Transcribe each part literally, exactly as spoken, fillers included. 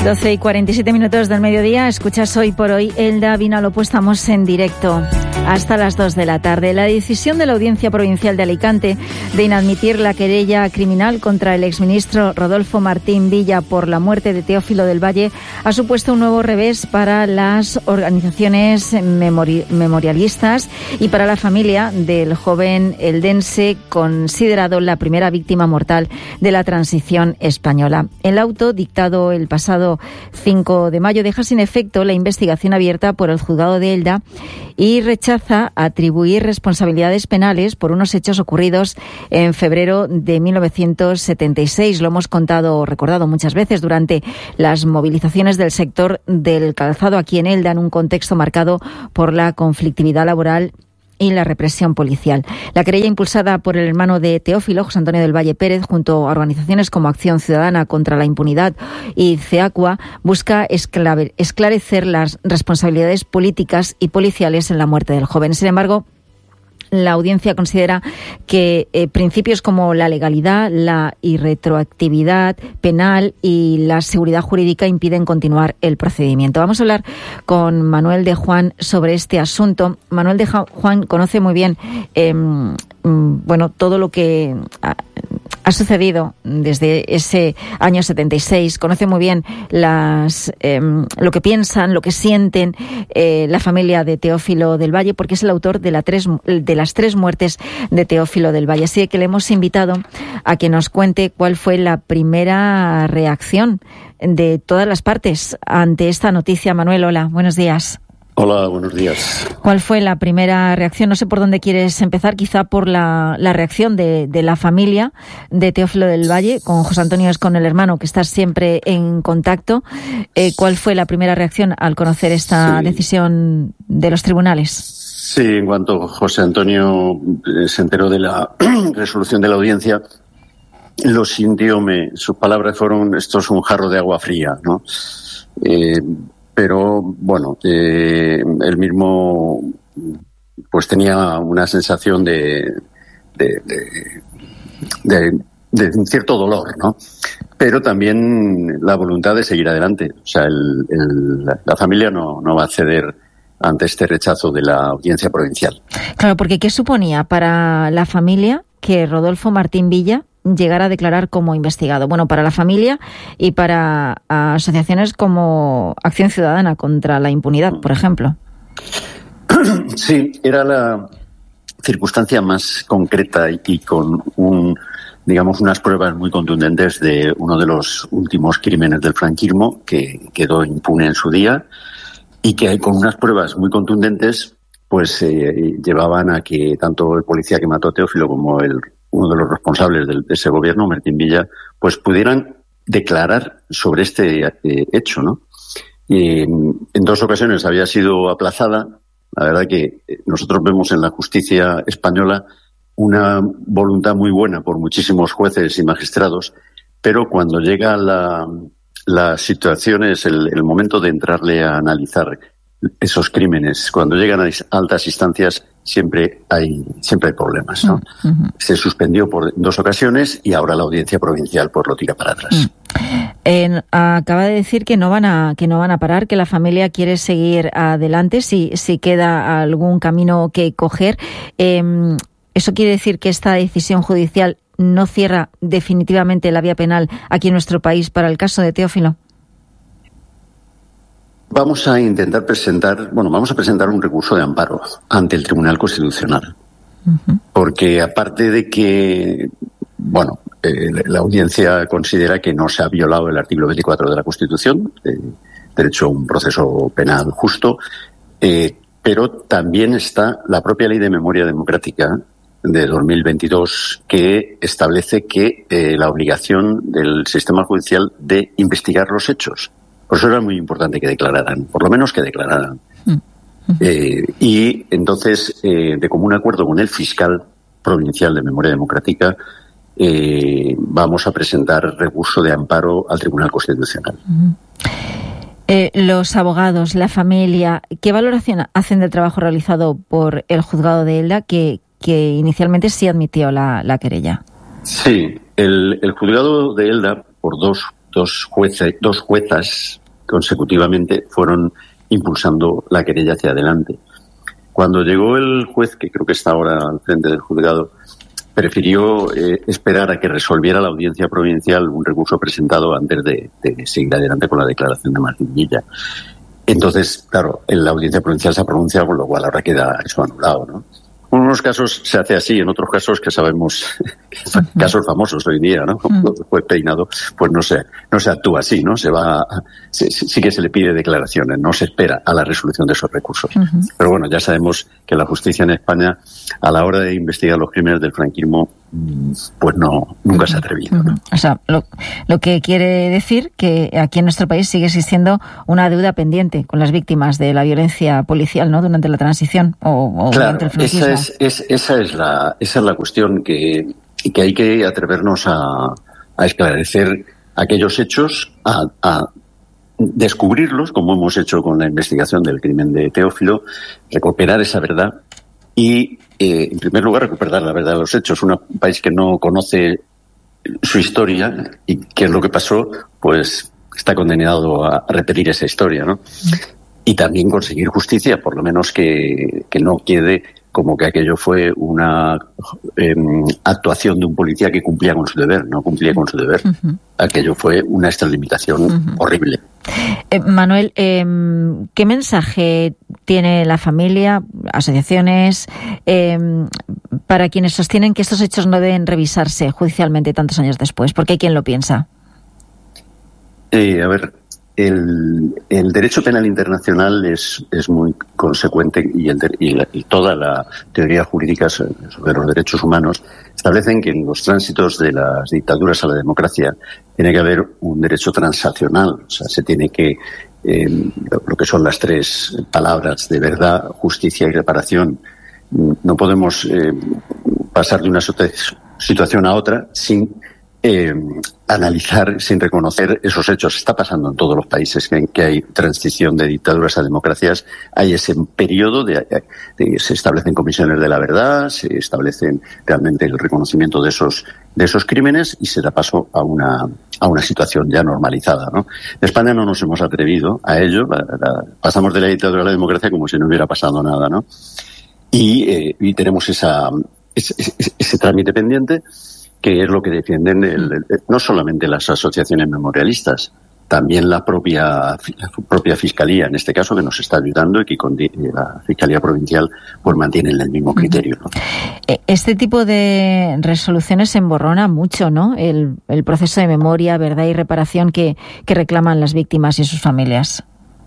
doce y cuarenta y siete minutos del mediodía. Escuchas Hoy por Hoy. Elda Vinalopó, estamos en directo hasta las dos de la tarde. La decisión de la Audiencia Provincial de Alicante de inadmitir la querella criminal contra el exministro Rodolfo Martín Villa por la muerte de Teófilo del Valle ha supuesto un nuevo revés para las organizaciones memori- memorialistas y para la familia del joven eldense, considerado la primera víctima mortal de la transición española. El auto, dictado el pasado cinco de mayo, deja sin efecto la investigación abierta por el juzgado de Elda y rechaza atribuir responsabilidades penales por unos hechos ocurridos en febrero de mil novecientos setenta y seis. Lo hemos contado o recordado muchas veces durante las movilizaciones del sector del calzado aquí en Elda, en un contexto marcado por la conflictividad laboral y la represión policial. La querella impulsada por el hermano de Teófilo, José Antonio del Valle Pérez, junto a organizaciones como Acción Ciudadana contra la Impunidad y CEACUA, busca esclarecer las responsabilidades políticas y policiales en la muerte del joven. Sin embargo, la audiencia considera que eh, principios como la legalidad, la irretroactividad penal y la seguridad jurídica impiden continuar el procedimiento. Vamos a hablar con Manuel de Juan sobre este asunto. Manuel de Juan conoce muy bien eh, bueno, todo lo que ha, ha sucedido desde ese año setenta y seis. Conoce muy bien las eh, lo que piensan, lo que sienten eh, la familia de Teófilo del Valle, porque es el autor de, la tres, de las tres muertes de Teófilo del Valle. Así que le hemos invitado a que nos cuente cuál fue la primera reacción de todas las partes ante esta noticia. Manuel, hola, buenos días. Hola, buenos días. ¿Cuál fue la primera reacción? No sé por dónde quieres empezar, quizá por la, la reacción de, de la familia de Teófilo del Valle. Con José Antonio es con el hermano, que estás siempre en contacto. Eh, ¿Cuál fue la primera reacción al conocer esta sí. decisión de los tribunales? Sí, en cuanto José Antonio se enteró de la resolución de la audiencia, lo sintió, me, sus palabras fueron: esto es un jarro de agua fría, ¿no? Eh, Pero, bueno, eh, él mismo pues tenía una sensación de de, de, de de un cierto dolor, ¿no? Pero también la voluntad de seguir adelante. O sea, el, el, la familia no, no va a ceder ante este rechazo de la Audiencia Provincial. Claro, porque ¿qué suponía para la familia que Rodolfo Martín Villa llegar a declarar como investigado? Bueno, para la familia y para asociaciones como Acción Ciudadana contra la Impunidad, por ejemplo. Sí, era la circunstancia más concreta y con un, digamos, unas pruebas muy contundentes de uno de los últimos crímenes del franquismo que quedó impune en su día y que con unas pruebas muy contundentes pues eh, llevaban a que tanto el policía que mató a Teófilo como el uno de los responsables de, de ese gobierno, Martín Villa, pues pudieran declarar sobre este eh, hecho, ¿no? Y en dos ocasiones había sido aplazada. La verdad que nosotros vemos en la justicia española una voluntad muy buena por muchísimos jueces y magistrados, pero cuando llega la, la situación, es el, el momento de entrarle a analizar esos crímenes, cuando llegan a altas instancias, siempre hay siempre hay problemas, ¿no? Uh-huh. Se suspendió por dos ocasiones y ahora la Audiencia Provincial pues lo tira para atrás. Uh-huh. Eh, acaba de decir que no van a que no van a parar, que la familia quiere seguir adelante si si queda algún camino que coger. Eh, ¿Eso quiere decir que esta decisión judicial no cierra definitivamente la vía penal aquí en nuestro país para el caso de Teófilo? Vamos a intentar presentar, bueno, vamos a presentar un recurso de amparo ante el Tribunal Constitucional. Uh-huh. Porque aparte de que, bueno, eh, la audiencia considera que no se ha violado el artículo veinticuatro de la Constitución, eh, derecho a un proceso penal justo, eh, pero también está la propia Ley de Memoria Democrática de dos mil veintidós que establece que eh, la obligación del sistema judicial de investigar los hechos. Por eso era muy importante que declararan, por lo menos que declararan. Uh-huh. Eh, y entonces, eh, de común acuerdo con el fiscal provincial de Memoria Democrática, eh, vamos a presentar recurso de amparo al Tribunal Constitucional. Uh-huh. Eh, los abogados, la familia, ¿qué valoración hacen del trabajo realizado por el juzgado de Elda, que, que inicialmente sí admitió la, la querella? Sí, el, el juzgado de Elda, por dos dos jueces, dos juezas consecutivamente fueron impulsando la querella hacia adelante. Cuando llegó el juez, que creo que está ahora al frente del juzgado, prefirió eh, esperar a que resolviera la audiencia provincial un recurso presentado antes de, de seguir adelante con la declaración de Martín Villa. Entonces, claro, en la audiencia provincial se ha pronunciado, con lo cual ahora queda eso anulado, ¿no? En unos casos se hace así, en otros casos que sabemos, uh-huh. casos famosos hoy en día, ¿no? Como uh-huh. fue Peinado, pues no se, no se actúa así, ¿no? Se va, se, sí que se le pide declaraciones, no se espera a la resolución de esos recursos. Uh-huh. Pero bueno, ya sabemos que la justicia en España, a la hora de investigar los crímenes del franquismo, pues no, nunca se ha atrevido, ¿no? O sea, lo, lo que quiere decir que aquí en nuestro país sigue existiendo una deuda pendiente con las víctimas de la violencia policial, ¿no? Durante la transición o, o claro, durante el franquismo. Esa es, es, esa es la, esa es la cuestión que, que hay que atrevernos a, a esclarecer aquellos hechos, a, a descubrirlos, como hemos hecho con la investigación del crimen de Teófilo, recuperar esa verdad. Y, eh, en primer lugar, recuperar la verdad de los hechos. Un país que no conoce su historia y qué es lo que pasó, pues está condenado a repetir esa historia, ¿no? Y también conseguir justicia, por lo menos que, que no quede como que aquello fue una eh, actuación de un policía que cumplía con su deber, no cumplía con su deber. Uh-huh. Aquello fue una extralimitación uh-huh. horrible. Eh, Manuel, eh, ¿qué mensaje tiene la familia, asociaciones, eh, para quienes sostienen que estos hechos no deben revisarse judicialmente tantos años después? Porque hay quien lo piensa. Eh, a ver, el, el derecho penal internacional es, es muy consecuente y, el, y, la, y toda la teoría jurídica sobre los derechos humanos establecen que en los tránsitos de las dictaduras a la democracia tiene que haber un derecho transaccional, o sea, se tiene que eh, lo que son las tres palabras de verdad, justicia y reparación. No podemos eh, pasar de una situación a otra sin eh, analizar, sin reconocer esos hechos. Está pasando en todos los países que, que hay transición de dictaduras a democracias. Hay ese periodo de, de se establecen comisiones de la verdad, se establecen realmente el reconocimiento de esos de esos crímenes y se da paso a una a una situación ya normalizada, ¿no? En España no nos hemos atrevido a ello. La, la, pasamos de la dictadura a la democracia como si no hubiera pasado nada, ¿no? Y, eh, y tenemos esa ese, ese, ese trámite pendiente, que es lo que defienden el, el, no solamente las asociaciones memorialistas, también la propia la propia Fiscalía, en este caso, que nos está ayudando y que con la Fiscalía Provincial pues mantienen el mismo criterio, ¿no? Este tipo de resoluciones emborrona mucho, ¿no? El, el proceso de memoria, verdad y reparación que, que reclaman las víctimas y sus familias.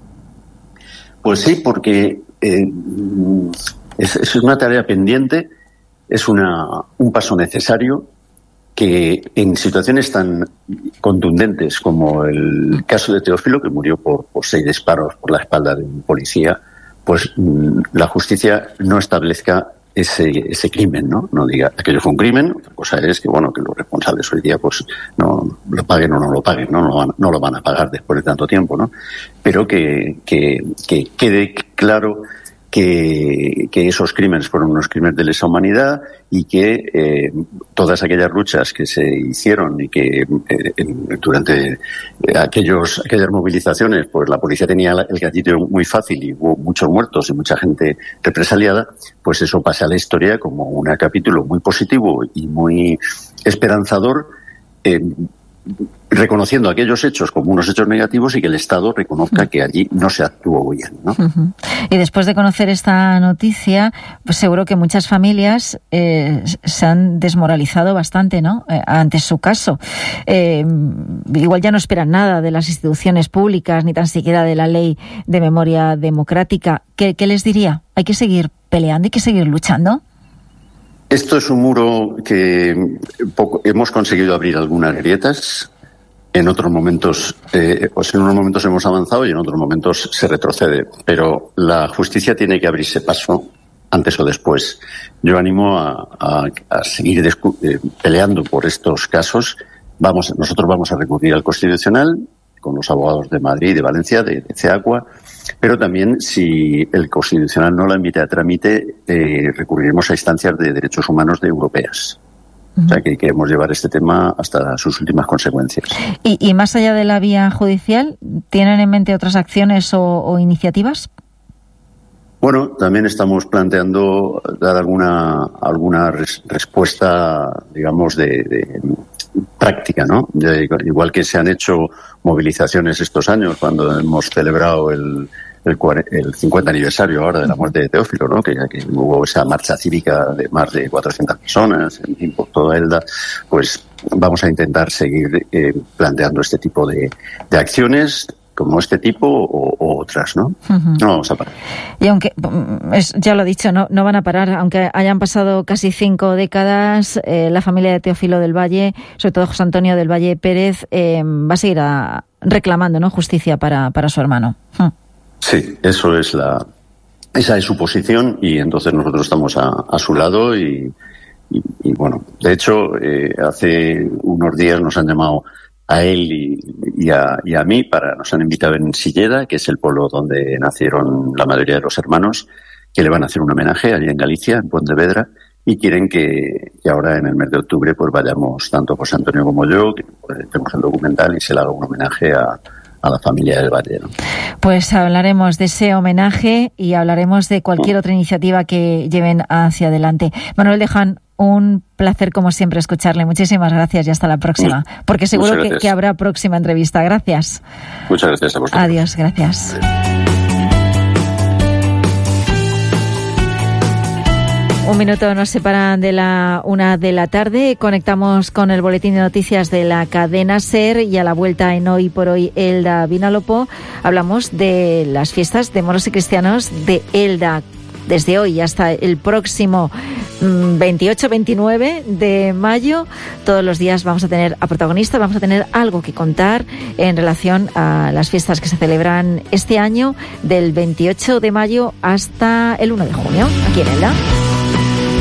Pues sí, porque eh, es, es una tarea pendiente, es una un paso necesario, que en situaciones tan contundentes como el caso de Teófilo, que murió por, por seis disparos por la espalda de un policía, pues la justicia no establezca ese ese crimen, ¿no? No diga aquello fue un crimen. Otra cosa es que, bueno, que los responsables hoy día pues no lo paguen o no lo paguen, no, no, lo, van, no lo van a pagar después de tanto tiempo, ¿no? Pero que, que, que quede claro que, que esos crímenes fueron unos crímenes de lesa humanidad y que eh, todas aquellas luchas que se hicieron y que eh, en, durante aquellos aquellas movilizaciones pues la policía tenía el gatillo muy fácil y hubo muchos muertos y mucha gente represaliada, pues eso pasa a la historia como un capítulo muy positivo y muy esperanzador, eh, reconociendo aquellos hechos como unos hechos negativos y que el Estado reconozca uh-huh. que allí no se actuó bien, ¿no? Uh-huh. Y después de conocer esta noticia, pues seguro que muchas familias eh, se han desmoralizado bastante, ¿no? Eh, ante su caso. Eh, igual ya no esperan nada de las instituciones públicas, ni tan siquiera de la ley de memoria democrática. ¿Qué, qué les diría? ¿Hay que seguir peleando? ¿Hay que seguir luchando? Esto es un muro que poco, hemos conseguido abrir algunas grietas. En otros momentos, eh, pues en unos momentos hemos avanzado y en otros momentos se retrocede. Pero la justicia tiene que abrirse paso antes o después. Yo animo a, a, a seguir descu- eh, peleando por estos casos. Vamos, nosotros vamos a recurrir al Constitucional con los abogados de Madrid y de Valencia, de, de CEACUA. Pero también, si el Constitucional no la admite a trámite, eh, recurriremos a instancias de derechos humanos de europeas. Uh-huh. O sea, que queremos llevar este tema hasta sus últimas consecuencias. ¿Y, y más allá de la vía judicial, tienen en mente otras acciones o, o iniciativas? Bueno, también estamos planteando dar alguna alguna res, respuesta, digamos, de, de práctica, ¿no? De, igual que se han hecho movilizaciones estos años, cuando hemos celebrado el, el, el cincuenta aniversario ahora de la muerte de Teófilo, ¿no? Que, que hubo esa marcha cívica de más de cuatrocientas personas, en fin, por toda Elda, pues vamos a intentar seguir eh, planteando este tipo de, de acciones, como este tipo o, o otras, ¿no? Uh-huh. No vamos a parar. Y aunque, es, ya lo he dicho, no, no van a parar, aunque hayan pasado casi cinco décadas, eh, la familia de Teófilo del Valle, sobre todo José Antonio del Valle Pérez, eh, va a seguir a, reclamando, ¿no?, justicia para, para su hermano. Uh. Sí, eso es la, esa es su posición, y entonces nosotros estamos a, a su lado y, y, y bueno, de hecho, eh, hace unos días nos han llamado a él y, y, a, y a mí, para nos han invitado en Silleda, que es el pueblo donde nacieron la mayoría de los hermanos, que le van a hacer un homenaje allí en Galicia, en Pontevedra, y quieren que, que ahora en el mes de octubre pues vayamos tanto José Antonio como yo, que presentemos el documental y se le haga un homenaje a, a la familia del Valle, ¿no? Pues hablaremos de ese homenaje y hablaremos de cualquier otra iniciativa que lleven hacia adelante. Manuel Deján, un placer como siempre escucharle. Muchísimas gracias y hasta la próxima. Porque seguro que, que habrá próxima entrevista. Gracias. Muchas gracias a vosotros. Adiós, gracias. Un minuto nos separan de la una de la tarde. Conectamos con el boletín de noticias de la cadena SER y a la vuelta en Hoy por Hoy Elda Vinalopó hablamos de las fiestas de moros y cristianos de Elda. Desde hoy hasta el próximo veintiocho veintinueve de mayo, todos los días vamos a tener a protagonistas, vamos a tener algo que contar en relación a las fiestas que se celebran este año, del veintiocho de mayo hasta el uno de junio, aquí en Elda.